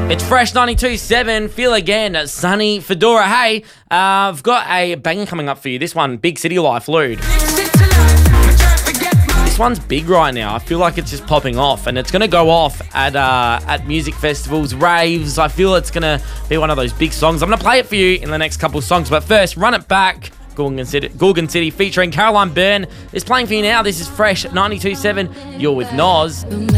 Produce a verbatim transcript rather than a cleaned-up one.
It's Fresh ninety-two point seven, Feel Again, Sunny Fedora. Hey, uh, I've got a banger coming up for you. This one, Big City Life, Lude. This one's big right now. I feel like it's just popping off, and it's going to go off at uh, at music festivals, raves. I feel it's going to be one of those big songs. I'm going to play it for you in the next couple of songs, but first, Run It Back, Gorgon City, Gorgon City featuring Caroline Byrne is playing for you now. This is Fresh ninety-two point seven. You're with Noz.